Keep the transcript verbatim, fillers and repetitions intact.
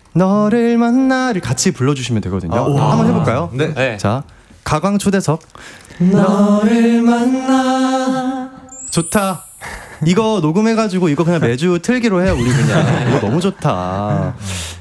너를 만나를 같이 불러주시면 되거든요. 아, 한번 해볼까요? 네. 네. 자, 가광초대석. 너를 만나. 좋다. 이거 녹음해가지고 이거 그냥 매주 틀기로 해요. 우리 그냥. 이거 너무 좋다.